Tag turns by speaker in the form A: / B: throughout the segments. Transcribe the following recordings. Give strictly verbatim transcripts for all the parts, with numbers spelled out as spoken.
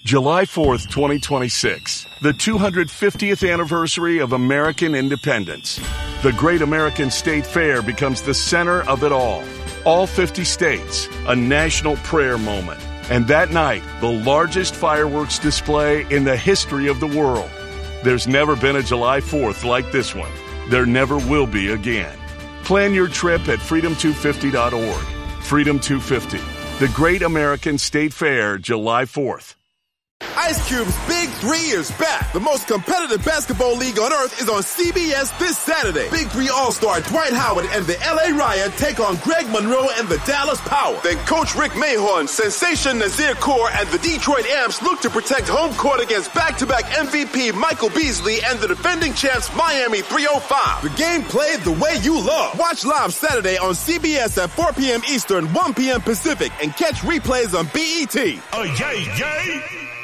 A: July fourth, twenty twenty-six, the two hundred fiftieth anniversary of American independence. The Great American State Fair becomes the center of it all. All fifty states, a national prayer moment. And that night, the largest fireworks display in the history of the world. There's never been a July fourth like this one. There never will be again. Plan your trip at freedom two fifty dot org. Freedom two fifty, the Great American State Fair, July fourth.
B: Ice Cube's Big Three is back. The most competitive basketball league on earth is on C B S this Saturday. Big Three All-Star Dwight Howard and the L A Riot take on Greg Monroe and the Dallas Power. Then Coach Rick Mahorn, Sensation Nazir Kaur, and the Detroit Amps look to protect home court against back-to-back M V P Michael Beasley and the defending champs Miami three oh five. The game played the way you love. Watch live Saturday on C B S at four p.m. Eastern, one p.m. Pacific, and catch replays on B E T. Oh, yay, yay!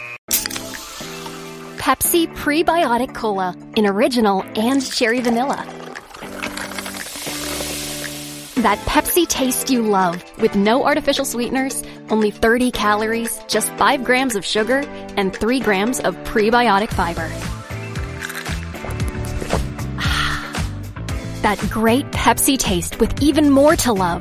C: Pepsi Prebiotic Cola in original and cherry vanilla. That Pepsi taste you love with no artificial sweeteners, only thirty calories, just five grams of sugar, and three grams of prebiotic fiber. That great Pepsi taste with even more to love.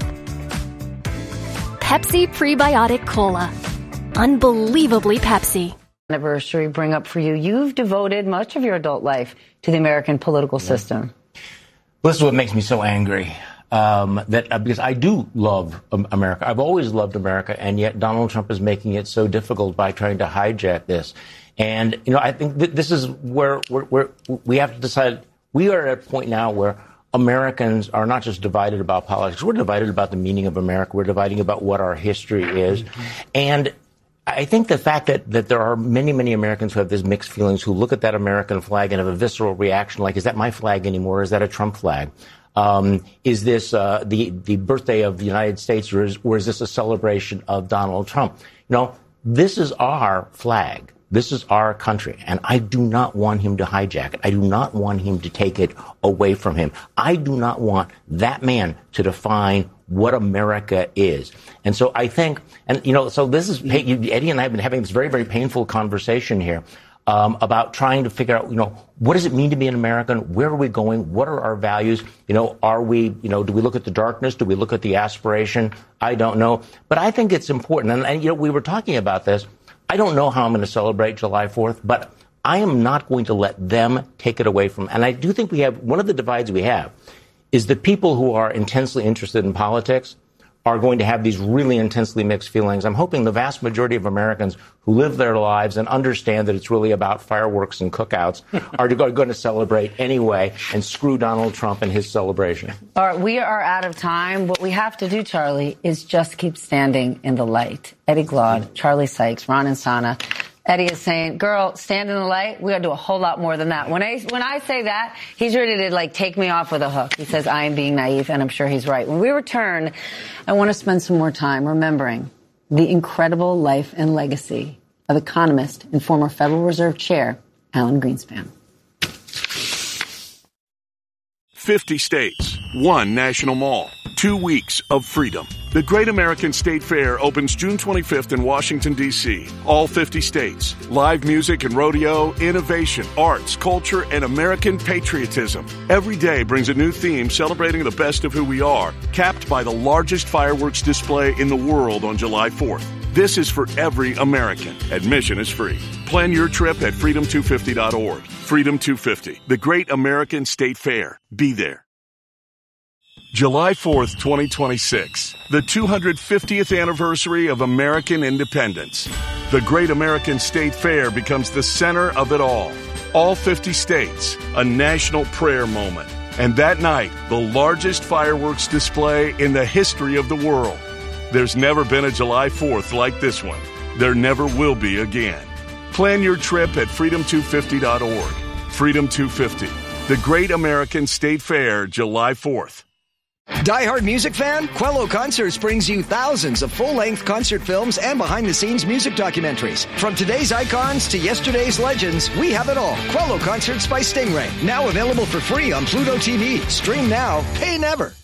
C: Pepsi Prebiotic Cola. Unbelievably Pepsi.
D: Anniversary bring up for you. You've devoted much of your adult life to the American political system.
E: Well, this is what makes me so angry. Um, that uh, because I do love um, America. I've always loved America, and yet Donald Trump is making it so difficult by trying to hijack this. And, you know, I think that this is where we're, we're, we have to decide. We are at a point now where Americans are not just divided about politics. We're divided about the meaning of America. We're dividing about what our history is. Mm-hmm. And I think the fact that, that there are many, many Americans who have these mixed feelings, who look at that American flag and have a visceral reaction like, is that my flag anymore? Is that a Trump flag? Um, is this uh, the, the birthday of the United States, or is, or is this a celebration of Donald Trump? You know, this is our flag. This is our country, and I do not want him to hijack it. I do not want him to take it away from him. I do not want that man to define what America is. And so I think, and, you know, so this is, Eddie and I have been having this very, very painful conversation here um, about trying to figure out, you know, what does it mean to be an American? Where are we going? What are our values? You know, are we, you know, do we look at the darkness? Do we look at the aspiration? I don't know. But I think it's important. And, and you know, we were talking about this. I don't know how I'm going to celebrate July fourth, but I am not going to let them take it away from. And I do think we have, one of the divides we have is the people who are intensely interested in politics are going to have these really intensely mixed feelings. I'm hoping the vast majority of Americans who live their lives and understand that it's really about fireworks and cookouts are going to celebrate anyway and screw Donald Trump and his celebration.
D: All right, we are out of time. What we have to do, Charlie, is just keep standing in the light. Eddie Glaude, Charlie Sykes, Ron Insana. Eddie is saying, girl, stand in the light. We got to do a whole lot more than that. When I when I say that, he's ready to, like, take me off with a hook. He says, I am being naive, and I'm sure he's right. When we return, I want to spend some more time remembering the incredible life and legacy of economist and former Federal Reserve Chair Alan Greenspan.
A: fifty states, one national mall, two weeks of freedom. The Great American State Fair opens June twenty-fifth in Washington, D C All fifty states. Live music and rodeo, innovation, arts, culture, and American patriotism. Every day brings a new theme celebrating the best of who we are, capped by the largest fireworks display in the world on July fourth. This is for every American. Admission is free. Plan your trip at freedom two fifty dot org. Freedom two fifty, the Great American State Fair. Be there. July fourth, twenty twenty-six, the two hundred fiftieth anniversary of American independence. The Great American State Fair becomes the center of it all. All fifty states, a national prayer moment. And that night, the largest fireworks display in the history of the world. There's never been a July fourth like this one. There never will be again. Plan your trip at freedom two fifty dot org. Freedom two fifty, the Great American State Fair, July fourth.
F: Die-hard music fan? Quello Concerts brings you thousands of full-length concert films and behind-the-scenes music documentaries. From today's icons to yesterday's legends, we have it all. Quello Concerts by Stingray. Now available for free on Pluto T V. Stream now, pay never.